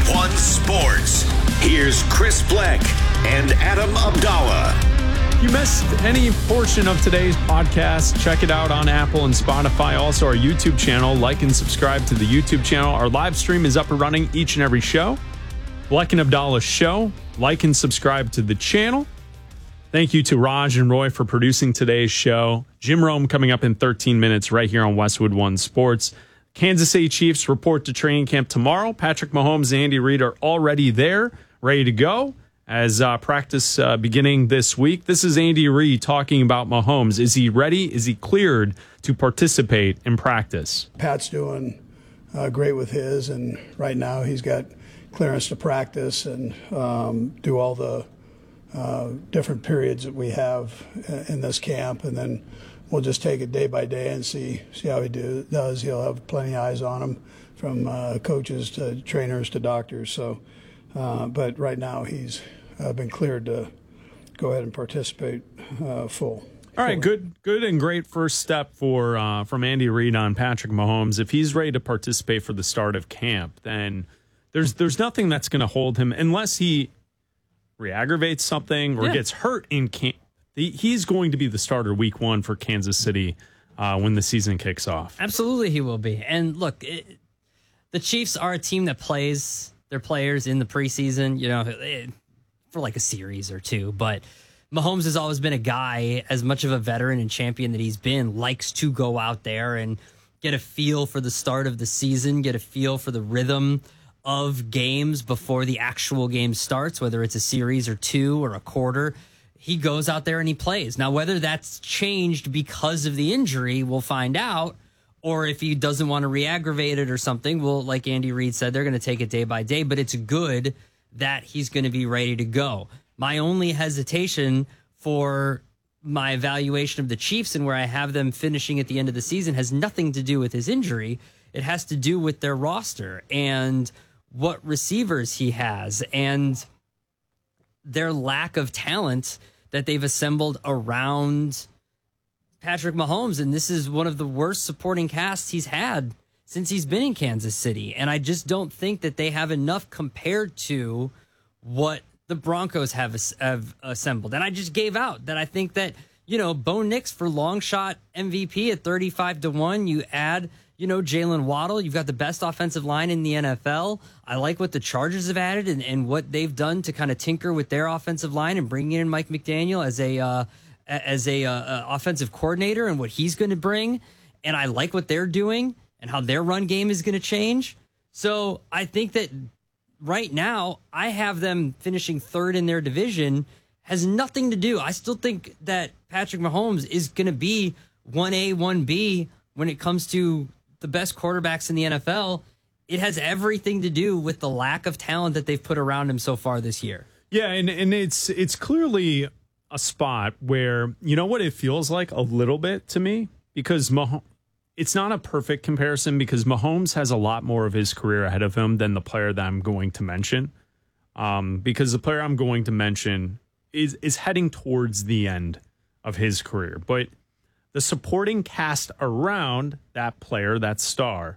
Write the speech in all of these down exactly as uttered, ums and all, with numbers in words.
One Sports. Here's Chris Bleck and Adam Abdallah. If you missed any portion of today's podcast, check it out on Apple and Spotify. Also, our YouTube channel. Like and subscribe to the YouTube channel. Our live stream is up and running each and every show. Bleck and Abdallah Show. Like and subscribe to the channel. Thank you to Raj and Roy for producing today's show. Jim Rome coming up in thirteen minutes right here on Westwood One Sports. Kansas City Chiefs report to training camp tomorrow. Patrick Mahomes and Andy Reid are already there, ready to go as uh, practice uh, beginning this week. This is Andy Reid talking about Mahomes. Is he ready? Is he cleared to participate in practice? Pat's doing uh, great with his, and right now he's got clearance to practice and um, do all the uh, different periods that we have in this camp, and then we'll just take it day by day and see see how he do, does. He'll have plenty of eyes on him, from uh, coaches to trainers to doctors. So, uh, but right now he's uh, been cleared to go ahead and participate uh, full. All right, good, good and great first step for uh, from Andy Reid on Patrick Mahomes. If he's ready to participate for the start of camp, then there's there's nothing that's going to hold him unless he re-aggravates something or yeah. gets hurt in camp. He's going to be the starter week one for Kansas City uh, when the season kicks off. Absolutely, he will be. And look, it, the Chiefs are a team that plays their players in the preseason, you know, it, for like a series or two. But Mahomes has always been a guy, as much of a veteran and champion that he's been, likes to go out there and get a feel for the start of the season, get a feel for the rhythm of games before the actual game starts, whether it's a series or two or a quarter. He goes out there and he plays. Now, whether that's changed because of the injury, we'll find out. Or if he doesn't want to re-aggravate it or something, well, like Andy Reid said, they're going to take it day by day. But it's good that he's going to be ready to go. My only hesitation for my evaluation of the Chiefs and where I have them finishing at the end of the season has nothing to do with his injury. It has to do with their roster and what receivers he has and their lack of talent that they've assembled around Patrick Mahomes. And this is one of the worst supporting casts he's had since he's been in Kansas City. And I just don't think that they have enough compared to what the Broncos have, have assembled. And I just gave out that I think that, you know, Bo Nix for long shot M V P at thirty-five to one. You add, you know, Jalen Waddle. You've got the best offensive line in the N F L. I like what the Chargers have added and, and what they've done to kind of tinker with their offensive line and bringing in Mike McDaniel as a uh, as a uh, offensive coordinator and what he's going to bring. And I like what they're doing and how their run game is going to change. So I think that right now I have them finishing third in their division. Has nothing to do. I still think that Patrick Mahomes is going to be one A, one B when it comes to the best quarterbacks in the N F L. It has everything to do with the lack of talent that they've put around him so far this year. Yeah, and, and it's it's clearly a spot where, you know what it feels like a little bit to me? Because Mahomes, it's not a perfect comparison because Mahomes has a lot more of his career ahead of him than the player that I'm going to mention. Um, because the player I'm going to mention is is heading towards the end of his career. But the supporting cast around that player, that star,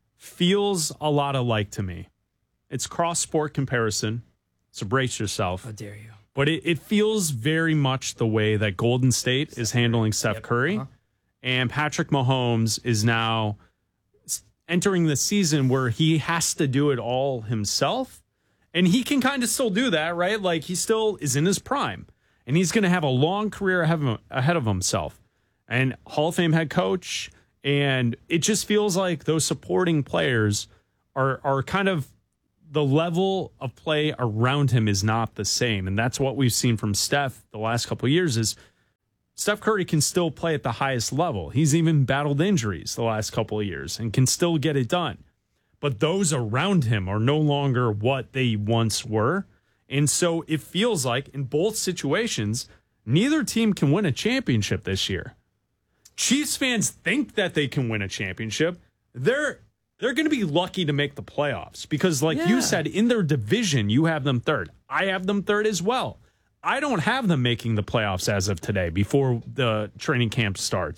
feels a lot alike to me. It's cross-sport comparison, so brace yourself. How dare you. But it, it feels very much the way that Golden State is handling Steph Yep. Curry, Uh-huh. and Patrick Mahomes is now entering the season where he has to do it all himself. And he can kind of still do that, right? Like, he still is in his prime. And he's going to have a long career ahead of, him, ahead of himself. And Hall of Fame head coach. And it just feels like those supporting players are are kind of the level of play around him is not the same. And that's what we've seen from Steph the last couple of years is Steph Curry can still play at the highest level. He's even battled injuries the last couple of years and can still get it done. But those around him are no longer what they once were. And so it feels like in both situations, neither team can win a championship this year. Chiefs fans think that they can win a championship. They're they're going to be lucky to make the playoffs because, like yeah. you said, in their division, you have them third. I have them third as well. I don't have them making the playoffs as of today before the training camp starts.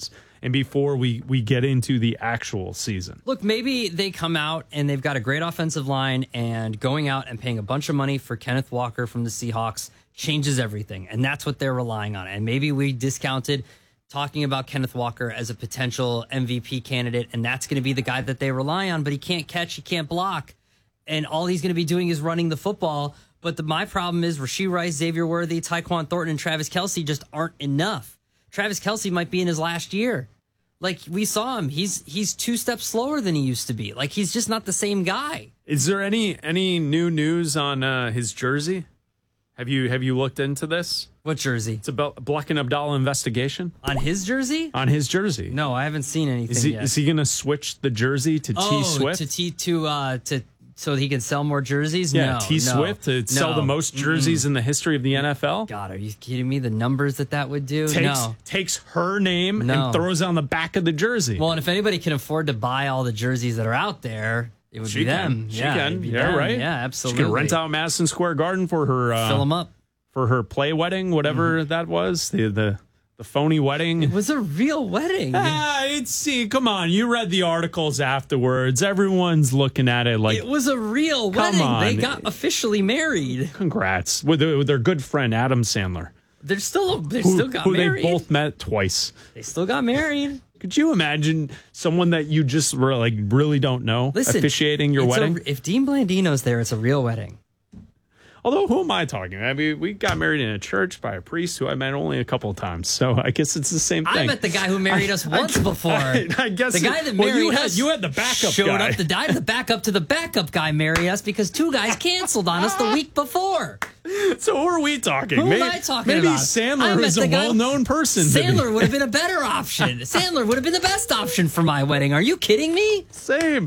and before we, we get into the actual season. Look, maybe they come out and they've got a great offensive line, and going out and paying a bunch of money for Kenneth Walker from the Seahawks changes everything. And that's what they're relying on. And maybe we discounted talking about Kenneth Walker as a potential M V P candidate, and that's going to be the guy that they rely on, but he can't catch, he can't block. And all he's going to be doing is running the football. But the, my problem is Rashee Rice, Xavier Worthy, Tyquan Thornton, and Travis Kelce just aren't enough. Travis Kelce might be in his last year. Like, we saw him. He's he's two steps slower than he used to be. Like, he's just not the same guy. Is there any any new news on uh, his jersey? Have you have you looked into this? What jersey? It's about Black and Abdallah investigation. On his jersey? On his jersey. No, I haven't seen anything Is he yet. is he going to switch the jersey to oh, T Swift? to T to uh to so he can sell more jerseys? Yeah, no, T no, Swift to sell no. the most jerseys Mm-mm. in the history of the N F L. God, are you kidding me? The numbers that that would do? Takes no. takes her name No. and throws it on the back of the jersey. Well, and if anybody can afford to buy all the jerseys that are out there, it would she be can. them. She yeah, can. it'd be Yeah, them. right. Yeah, She absolutely. can rent out Madison Square Garden for her uh, Fill them up. for her play wedding, whatever Mm-hmm. that was. The the the phony wedding. It was a real wedding. Ah, it's see, come on. You read the articles afterwards. Everyone's looking at it like It was a real Come wedding. on. They got officially married. congrats with, their- with their good friend Adam Sandler. They're still they Who, still got who married. they both met twice. They still got married. Could you imagine someone that you just were like really don't know Listen, officiating your it's a- wedding? if Dean Blandino's there, it's a real wedding. Although, who am I talking? I mean, we got married in a church by a priest who I met only a couple of times, so I guess it's the same thing. I met the guy who married us once before. I, I guess the guy it- that well, married you had, us you had the backup showed guy. up. The guy, the backup to the backup guy married us because two guys canceled on us the week before. So who are we talking? Who maybe, am I talking maybe about? I Sandler met is a the guy- well-known person. to me. Sandler would have been a better option. Sandler would have been the best option for my wedding. Are you kidding me? Same.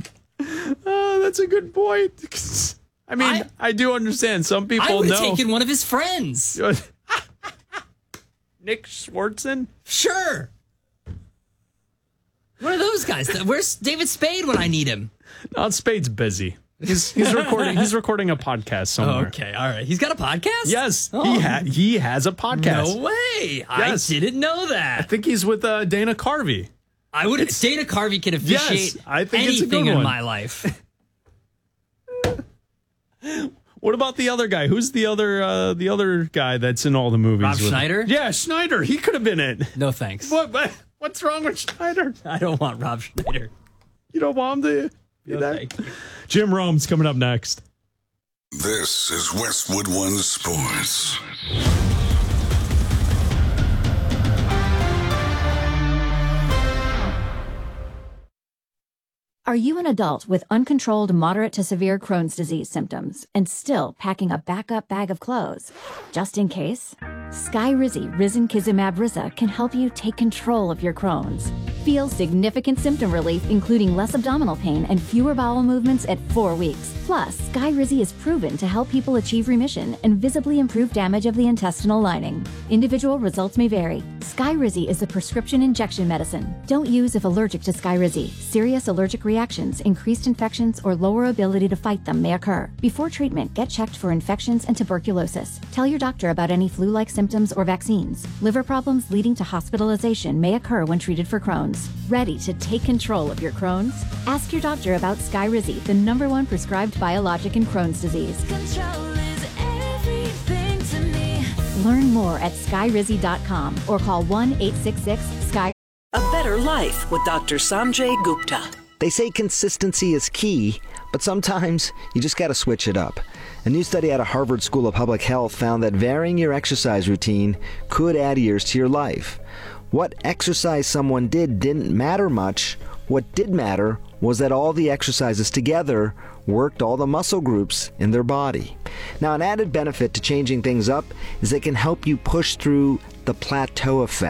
Oh, that's a good point. I mean, I, I- do understand. Some people I would have know. taken one of his friends. Nick Swartzen? Sure. One of those guys. Where's David Spade when I need him? No, Spade's busy. He's he's recording. He's recording a podcast somewhere. Okay, all right. He's got a podcast? Yes, Oh. he ha- he has a podcast. No way. Yes. I didn't know I that. think he's with uh, Dana Carvey. I would. Dana Carvey can officiate Yes, I think it's a anything good in one. my life. What about the other guy? Who's the other uh, the other guy that's in all the movies? Rob with him? Schneider? Yeah, Schneider. He could have been it. No thanks. What, what? What's wrong with Schneider? I don't want Rob Schneider. You don't want him to be No, that? thank you. Jim Rome's coming up next. This is Westwood One Sports. Are you an adult with uncontrolled moderate to severe Crohn's disease symptoms and still packing a backup bag of clothes? Just in case? Skyrizi Risankizumab Riza can help you take control of your Crohn's. Feel significant symptom relief, including less abdominal pain and fewer bowel movements at four weeks. Plus, Skyrizi is proven to help people achieve remission and visibly improve damage of the intestinal lining. Individual results may vary. Skyrizi is a prescription injection medicine. Don't use if allergic to Skyrizi. Serious allergic reactions, increased infections, or lower ability to fight them may occur. Before treatment, get checked for infections and tuberculosis. Tell your doctor about any flu-like symptoms or vaccines. Liver problems leading to hospitalization may occur when treated for Crohn's. Ready to take control of your Crohn's? Ask your doctor about Skyrizi, the number one prescribed biologic in Crohn's disease. Control is everything to me. Learn more at skyrizi dot com or call one eight six six sky. A better life with Doctor Sanjay Gupta. They say consistency is key, but sometimes you just got to switch it up. A new study out of Harvard School of Public Health found that varying your exercise routine could add years to your life. What exercise someone did didn't matter much. What did matter was that all the exercises together worked all the muscle groups in their body. Now, an added benefit to changing things up is it can help you push through the plateau effect.